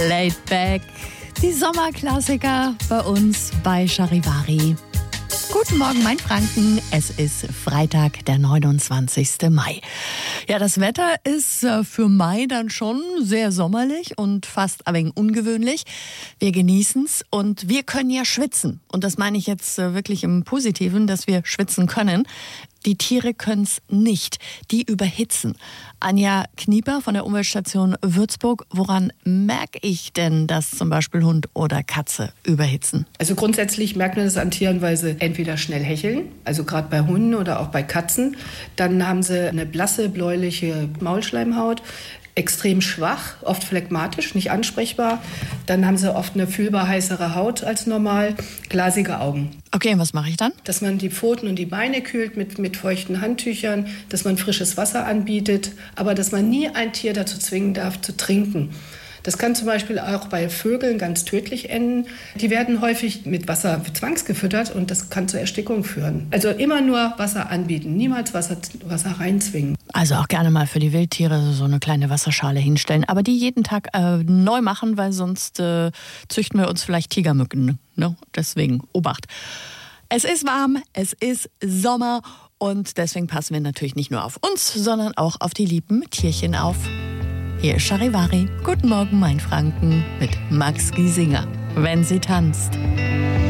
Laid Back, die Sommerklassiker bei uns bei Charivari. Guten Morgen, mein Franken. Es ist Freitag, der 29. Mai. Ja, das Wetter ist für Mai dann schon sehr sommerlich und fast ein wenig ungewöhnlich. Wir genießen es und wir können ja schwitzen. Und das meine ich jetzt wirklich im Positiven, dass wir schwitzen können. Die Tiere können es nicht. Die überhitzen. Anja Knieper von der Umweltstation Würzburg. Woran merke ich denn, dass zum Beispiel Hund oder Katze überhitzen? Also grundsätzlich merkt man das an Tieren, weil sie entweder schnell hecheln, also gerade bei Hunden oder auch bei Katzen. Dann haben sie eine blasse, bläuliche Maulschleimhaut. Extrem schwach, oft phlegmatisch, nicht ansprechbar. Dann haben sie oft eine fühlbar heißere Haut als normal, glasige Augen. Okay, und was mache ich dann? Dass man die Pfoten und die Beine kühlt mit feuchten Handtüchern, dass man frisches Wasser anbietet, aber dass man nie ein Tier dazu zwingen darf, zu trinken. Das kann zum Beispiel auch bei Vögeln ganz tödlich enden. Die werden häufig mit Wasser zwangsgefüttert und das kann zur Erstickung führen. Also immer nur Wasser anbieten, niemals Wasser reinzwingen. Also auch gerne mal für die Wildtiere so eine kleine Wasserschale hinstellen, aber die jeden Tag neu machen, weil sonst züchten wir uns vielleicht Tigermücken. Ne? Deswegen Obacht. Es ist warm, es ist Sommer und deswegen passen wir natürlich nicht nur auf uns, sondern auch auf die lieben Tierchen auf. Hier ist Charivari. Guten Morgen, mein Franken, mit Max Giesinger. Wenn sie tanzt.